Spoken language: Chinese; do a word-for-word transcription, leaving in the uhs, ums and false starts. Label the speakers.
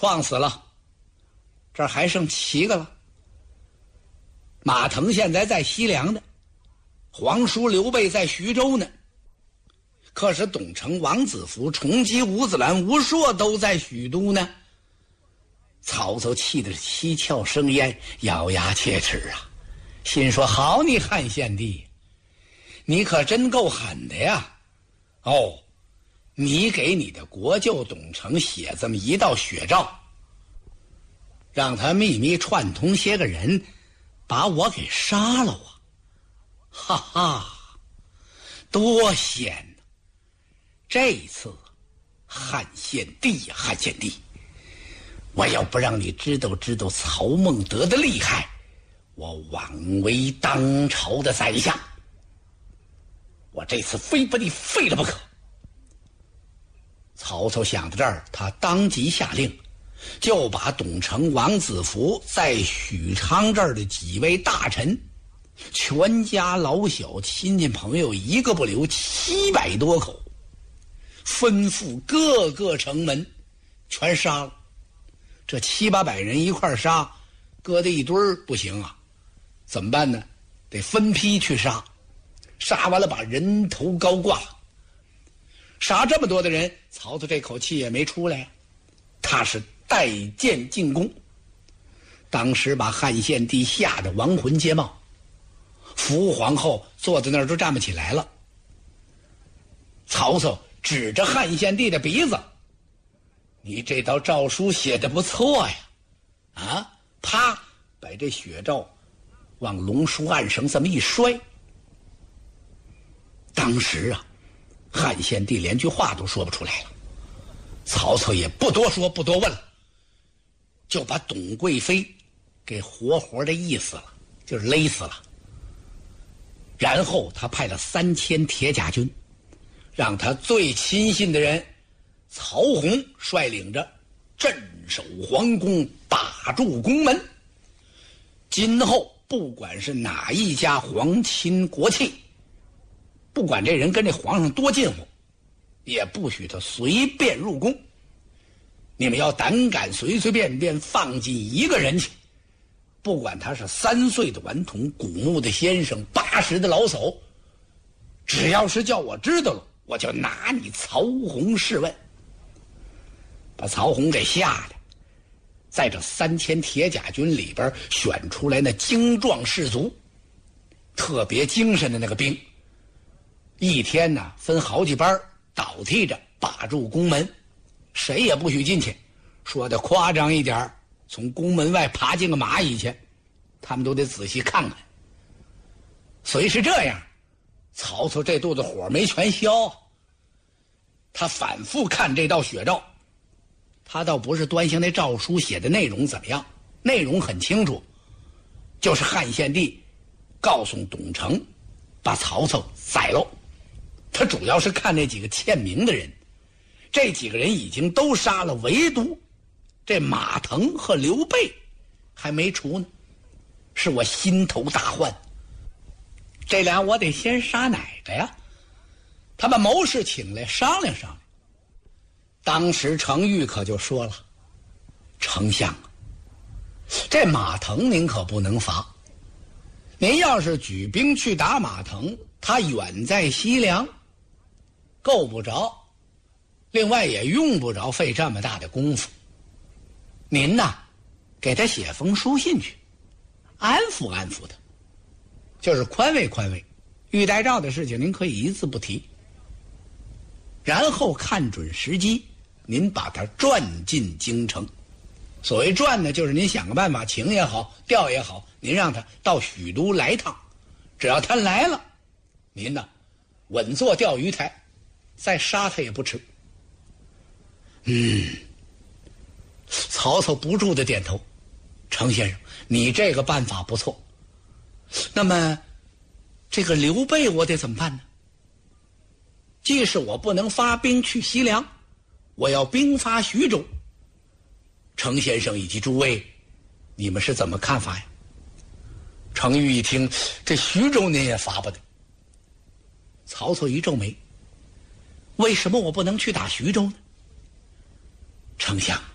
Speaker 1: 撞死了，这儿还剩七个了。马腾现在在西凉呢，皇叔刘备在徐州呢。可是董承、王子服、崇基、吴子兰、吴硕都在许都呢。曹操气得七窍生烟，咬牙切齿啊，心说：好你汉献帝，你可真够狠的呀！哦，你给你的国舅董承写这么一道血诏，让他秘密串通些个人，把我给杀了啊！哈哈，多险呐！这一次，汉献帝呀，汉献帝，我要不让你知道知道曹孟德的厉害，我枉为当朝的宰相。我这次非把你废了不可。曹操想到这儿，他当即下令，就把董承、王子服在许昌这儿的几位大臣，全家老小、亲戚朋友一个不留，七百多口，吩咐各个城门全杀了。这七八百人一块杀，搁在一堆儿不行啊，怎么办呢？得分批去杀，杀完了把人头高挂。杀这么多的人，曹操这口气也没出来，他是带剑进攻。当时把汉献帝吓得亡魂皆冒，伏皇后坐在那儿都站不起来了。曹操指着汉献帝的鼻子：你这道诏书写得不错呀！啊，啪，把这血诏往龙书案绳这么一摔。当时啊，汉献帝连句话都说不出来了。曹操也不多说不多问了，就把董贵妃给活活的缢死了，就是勒死了。然后他派了三千铁甲军，让他最亲信的人曹洪率领着镇守皇宫，把住宫门。今后不管是哪一家皇亲国戚，不管这人跟这皇上多近乎，也不许他随便入宫。你们要胆敢随随便便放进一个人去，不管他是三岁的顽童、古墓的先生、八十的老叟，只要是叫我知道了，我就拿你曹洪试问。把曹洪给吓的，在这三千铁甲军里边选出来那精壮士卒，特别精神的那个兵，一天呢分好几班，倒替着把住宫门，谁也不许进去。说的夸张一点，从宫门外爬进个蚂蚁去，他们都得仔细看看。虽是这样，曹操这肚子火没全消，他反复看这道血诏。他倒不是端详那诏书写的内容怎么样，内容很清楚，就是汉献帝告诉董承把曹操宰了。他主要是看那几个欠名的人，这几个人已经都杀了，唯独这马腾和刘备还没除呢，是我心头大患。这俩我得先杀哪个呀？他把谋士请来商量商量。当时程昱可就说了：丞相，这马腾您可不能罚，您要是举兵去打马腾，他远在西凉，够不着，另外也用不着费这么大的功夫。您呐，给他写封书信去，安抚安抚他，就是宽慰宽慰。玉带诏的事情您可以一字不提，然后看准时机，您把他转进京城。所谓转呢，就是您想个办法，请也好，调也好，您让他到许都来一趟。只要他来了，您呢稳坐钓鱼台，再杀他也不迟。嗯，曹操不住的点头。程先生，你这个办法不错。那么这个刘备我得怎么办呢？既是我不能发兵去西凉，我要兵发徐州。程先生以及诸位，你们是怎么看法呀？程昱一听，这徐州您也发不得。曹操一皱眉，为什么我不能去打徐州呢？丞相，